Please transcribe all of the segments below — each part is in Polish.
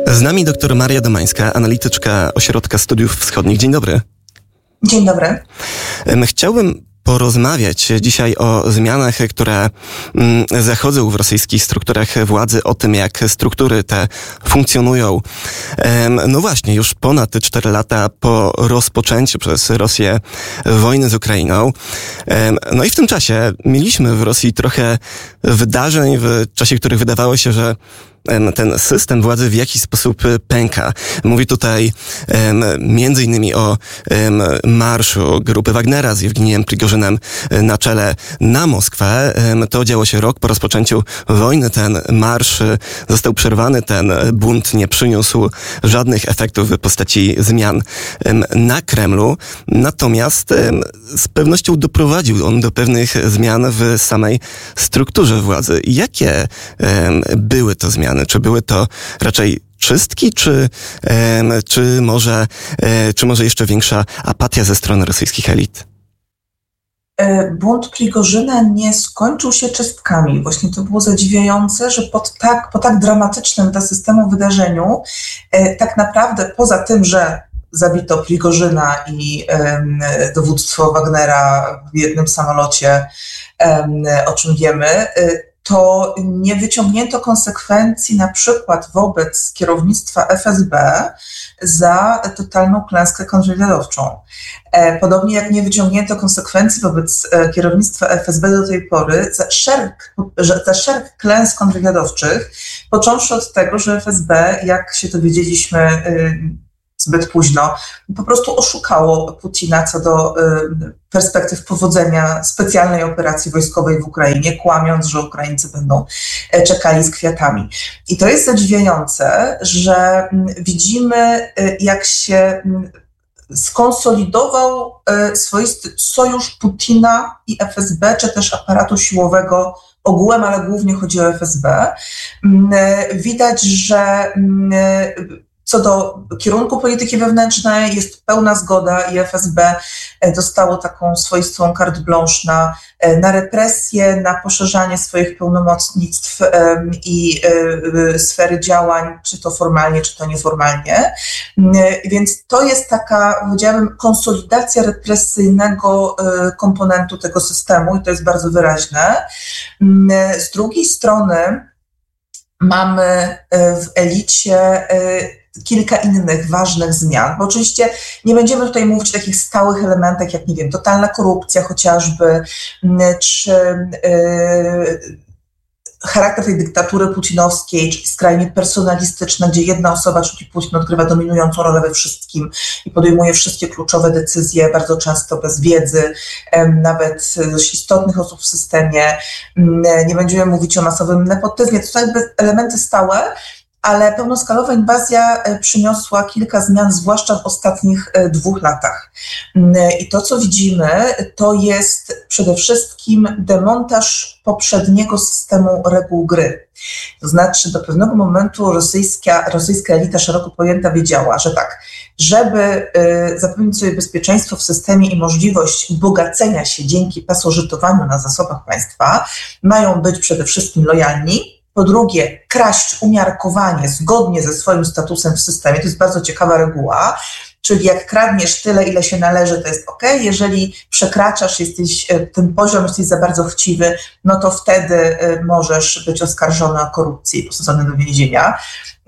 Z nami dr Maria Domańska, analityczka Ośrodka Studiów Wschodnich. Dzień dobry. Dzień dobry. Chciałbym porozmawiać dzisiaj o zmianach, które zachodzą w rosyjskich strukturach władzy, o tym, jak struktury te funkcjonują. No właśnie, już ponad 4 lata po rozpoczęciu przez Rosję wojny z Ukrainą. No i w tym czasie mieliśmy w Rosji trochę wydarzeń, w czasie których wydawało się, że ten system władzy w jakiś sposób pęka. Mówię tutaj między innymi o marszu grupy Wagnera z Jewgenijem Prigorzynem na czele na Moskwę. To działo się rok po rozpoczęciu wojny. Ten marsz został przerwany, ten bunt nie przyniósł żadnych efektów w postaci zmian na Kremlu. Natomiast z pewnością doprowadził on do pewnych zmian w samej strukturze władzy. Jakie były to zmiany? Czy były to raczej czystki, czy może jeszcze większa apatia ze strony rosyjskich elit? Bunt Prigorzyna nie skończył się czystkami. Właśnie to było zadziwiające, że po tak dramatycznym dla systemu wydarzeniu tak naprawdę poza tym, że zabito Prigorzyna i dowództwo Wagnera w jednym samolocie, o czym wiemy, to nie wyciągnięto konsekwencji na przykład wobec kierownictwa FSB za totalną klęskę kontrwywiadowczą. Podobnie jak nie wyciągnięto konsekwencji wobec kierownictwa FSB do tej pory za szereg klęsk kontrwywiadowczych, począwszy od tego, że FSB, jak się dowiedzieliśmy zbyt późno, po prostu oszukało Putina co do perspektyw powodzenia specjalnej operacji wojskowej w Ukrainie, kłamiąc, że Ukraińcy będą czekali z kwiatami. I to jest zadziwiające, że widzimy, jak się skonsolidował swoisty sojusz Putina i FSB, czy też aparatu siłowego ogółem, ale głównie chodzi o FSB. Widać, że co do kierunku polityki wewnętrznej jest pełna zgoda i FSB dostało taką swoistą carte blanche na represję, na poszerzanie swoich pełnomocnictw i sfery działań, czy to formalnie, czy to nieformalnie. Więc to jest taka, powiedziałabym, konsolidacja represyjnego komponentu tego systemu i to jest bardzo wyraźne. Z drugiej strony mamy w elicie kilka innych ważnych zmian, bo oczywiście nie będziemy tutaj mówić o takich stałych elementach, jak, nie wiem, totalna korupcja chociażby, czy charakter tej dyktatury putinowskiej, czyli skrajnie personalistyczna, gdzie jedna osoba, czyli Putin, odgrywa dominującą rolę we wszystkim i podejmuje wszystkie kluczowe decyzje, bardzo często bez wiedzy, nawet dość istotnych osób w systemie. Nie będziemy mówić o masowym nepotyzmie, to są jakby elementy stałe, ale pełnoskalowa inwazja przyniosła kilka zmian, zwłaszcza w ostatnich 2 latach. I to, co widzimy, to jest przede wszystkim demontaż poprzedniego systemu reguł gry. To znaczy, do pewnego momentu rosyjska elita szeroko pojęta wiedziała, że tak, żeby zapewnić sobie bezpieczeństwo w systemie i możliwość bogacenia się dzięki pasożytowaniu na zasobach państwa, mają być przede wszystkim lojalni. Po drugie, kraść umiarkowanie, zgodnie ze swoim statusem w systemie. To jest bardzo ciekawa reguła, czyli jak kradniesz tyle, ile się należy, to jest okej. Jeżeli przekraczasz ten poziom, jesteś za bardzo chciwy, no to wtedy możesz być oskarżony o korupcję i posadzony do więzienia.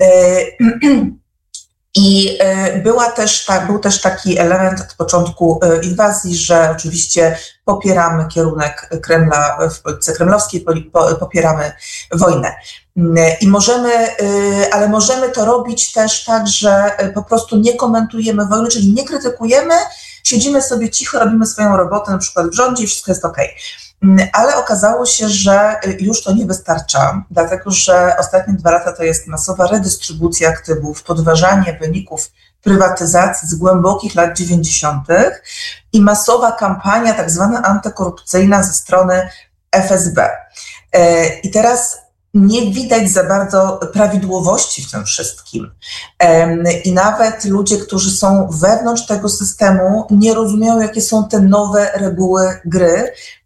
I był też taki element od początku inwazji, że oczywiście popieramy kierunek Kremla w polityce kremlowskiej, popieramy wojnę. Ale możemy to robić też tak, że po prostu nie komentujemy wojny, czyli nie krytykujemy, siedzimy sobie cicho, robimy swoją robotę, na przykład w rządzie i wszystko jest okej. Ale okazało się, że już to nie wystarcza, dlatego że ostatnie 2 lata to jest masowa redystrybucja aktywów, podważanie wyników prywatyzacji z głębokich lat 90. i masowa kampania tak zwana antykorupcyjna ze strony FSB. I teraz nie widać za bardzo prawidłowości w tym wszystkim. I nawet ludzie, którzy są wewnątrz tego systemu, nie rozumieją, jakie są te nowe reguły gry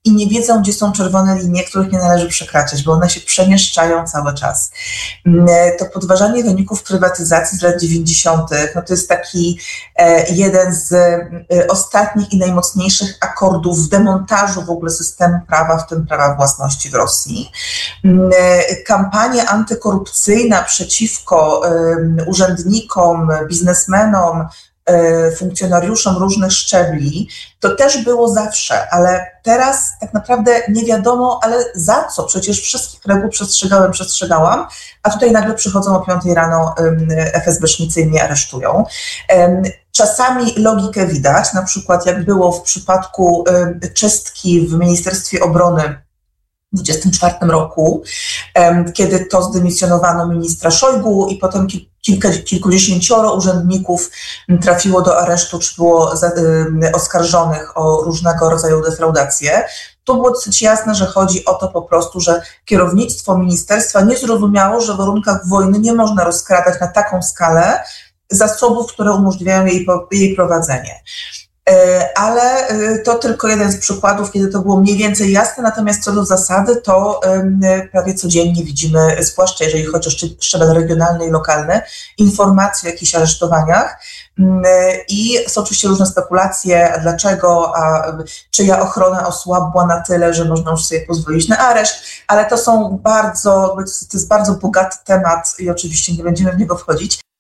i nie wiedzą, gdzie są czerwone linie, których nie należy przekraczać, bo one się przemieszczają cały czas. To podważanie wyników prywatyzacji z lat 90. No to jest taki jeden z ostatnich i najmocniejszych akordów w demontażu w ogóle systemu prawa, w tym prawa własności w Rosji. Kampania antykorupcyjna przeciwko urzędnikom, biznesmenom, funkcjonariuszom różnych szczebli, to też było zawsze, ale teraz tak naprawdę nie wiadomo, ale za co? Przecież wszystkich reguł przestrzegałam, a tutaj nagle przychodzą o 5 rano FSB-sznicy i mnie aresztują. Czasami logikę widać, na przykład jak było w przypadku czystki w Ministerstwie Obrony w 1924 roku, kiedy to zdymisjonowano ministra Szojgu i potem kilkudziesięcioro urzędników trafiło do aresztu, czy było oskarżonych o różnego rodzaju defraudacje. Tu było dosyć jasne, że chodzi o to po prostu, że kierownictwo ministerstwa nie zrozumiało, że w warunkach wojny nie można rozkradać na taką skalę zasobów, które umożliwiają jej prowadzenie. Ale to tylko jeden z przykładów, kiedy to było mniej więcej jasne, natomiast co do zasady, to prawie codziennie widzimy, zwłaszcza jeżeli chodzi o szczebel regionalny i lokalny, informacje o jakichś aresztowaniach i są oczywiście różne spekulacje, dlaczego, czyja ochrona osłabła na tyle, że można już sobie pozwolić na areszt, ale to jest bardzo bogaty temat i oczywiście nie będziemy w niego wchodzić.